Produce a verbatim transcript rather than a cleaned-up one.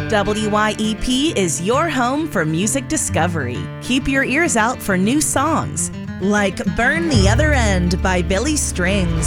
W Y E P is your home for music discovery. Keep your ears out for new songs like Burn the Other End by Billy Strings.